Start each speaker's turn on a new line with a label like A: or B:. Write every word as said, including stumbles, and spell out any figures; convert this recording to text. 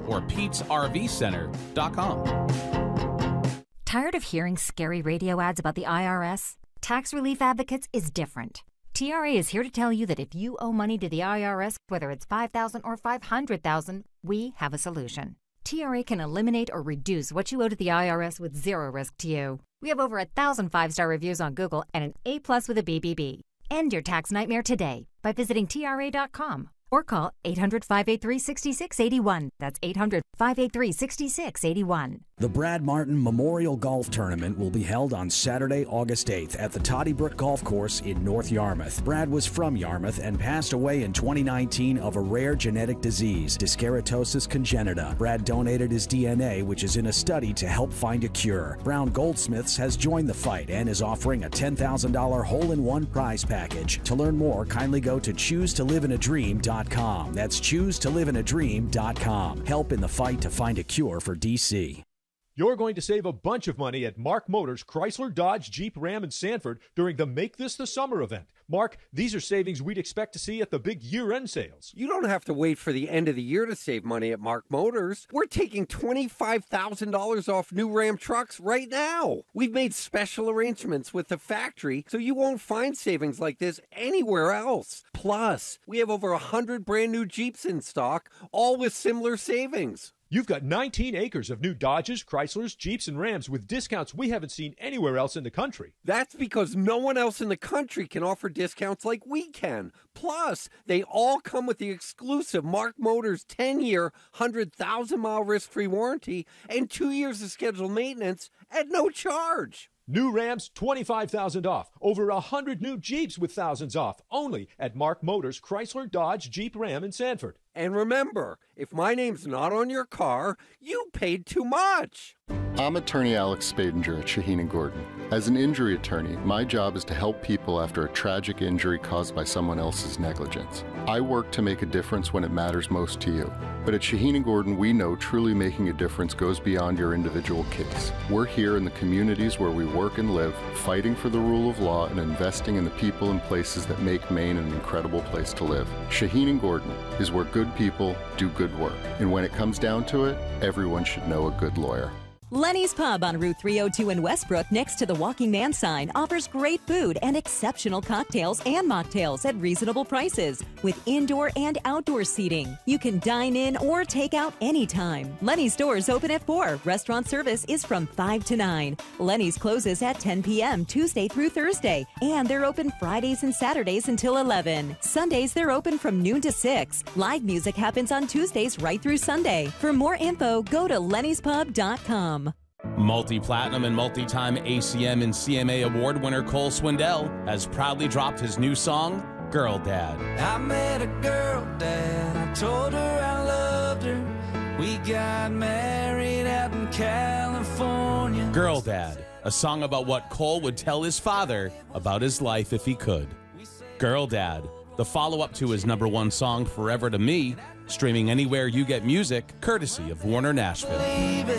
A: or Pete's R V Center dot com.
B: Tired of hearing scary radio ads about the I R S? Tax Relief Advocates is different. T R A is here to tell you that if you owe money to the I R S, whether it's five thousand dollars or five hundred thousand dollars, we have a solution. T R A can eliminate or reduce what you owe to the I R S with zero risk to you. We have over a thousand five-star reviews on Google and an A plus with a B B B. End your tax nightmare today by visiting T R A dot com or call eight hundred, five eight three, six six eight one. That's eight hundred, five eight three, six six eight one.
C: The Brad Martin Memorial Golf Tournament will be held on Saturday, August eighth at the Toddy Brook Golf Course in North Yarmouth. Brad was from Yarmouth and passed away in twenty nineteen of a rare genetic disease, dyskeratosis congenita. Brad donated his D N A, which is in a study to help find a cure. Brown Goldsmiths has joined the fight and is offering a ten thousand dollars hole-in-one prize package. To learn more, kindly go to choose to live in a dream dot com. That's choose to live in a dream dot com. Help in the fight to find a cure for D C.
D: You're going to save a bunch of money at Mark Motors, Chrysler, Dodge, Jeep, Ram, and Sanford during the Make This the Summer event. Mark, these are savings we'd expect to see at the big year-end sales.
E: You don't have to wait for the end of the year to save money at Mark Motors. We're taking twenty-five thousand dollars off new Ram trucks right now. We've made special arrangements with the factory so you won't find savings like this anywhere else. Plus, we have over one hundred brand new Jeeps in stock, all with similar savings.
D: You've got nineteen acres of new Dodges, Chryslers, Jeeps, and Rams with discounts we haven't seen anywhere else in the country.
E: That's because no one else in the country can offer discounts like we can. Plus, they all come with the exclusive Mark Motors ten-year, one hundred thousand mile risk-free warranty and two years of scheduled maintenance at no charge.
D: New Rams, twenty-five thousand dollars off. Over one hundred new Jeeps with thousands off. Only at Mark Motors, Chrysler, Dodge, Jeep, Ram, and Sanford.
E: And remember, if my name's not on your car, you paid too much.
F: I'm attorney Alex Spadinger at Shaheen and Gordon. As an injury attorney, my job is to help people after a tragic injury caused by someone else's negligence. I work to make a difference when it matters most to you. But at Shaheen and Gordon, we know truly making a difference goes beyond your individual case. We're here in the communities where we work and live, fighting for the rule of law and investing in the people and places that make Maine an incredible place to live. Shaheen and Gordon is where good people do good work. And when it comes down to it, everyone should know a good lawyer.
G: Lenny's Pub on Route three oh two in Westbrook next to the Walking Man sign offers great food and exceptional cocktails and mocktails at reasonable prices with indoor and outdoor seating. You can dine in or take out anytime. Lenny's doors open at four. Restaurant service is from five to nine. Lenny's closes at ten p.m. Tuesday through Thursday, and they're open Fridays and Saturdays until eleven. Sundays they're open from noon to six. Live music happens on Tuesdays right through Sunday. For more info, go to lennys pub dot com.
A: Multi-platinum and multi-time A C M and C M A award winner Cole Swindell has proudly dropped his new song, Girl Dad.
H: I met a girl, Dad. I told her I loved her. We got married out in California.
A: Girl Dad, a song about what Cole would tell his father about his life if he could. Girl Dad, the follow-up to his number one song, Forever to Me, streaming anywhere you get music, courtesy of Warner Nashville.